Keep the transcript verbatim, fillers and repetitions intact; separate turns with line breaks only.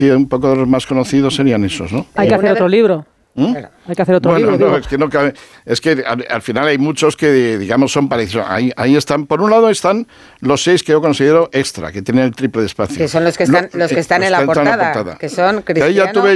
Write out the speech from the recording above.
un poco más conocidos serían esos, ¿no?
Hay que hacer otro libro. ¿Mm? Hay que hacer otro
bueno,
libro.
No, es que no cabe. Es que al, al final hay muchos que, digamos, son parecidos. Ahí, ahí están, por un lado están los seis que yo considero extra, que tienen el triple de espacio.
Que son los que están, los que están, los en, la que portada, en la portada, que son Cristiano.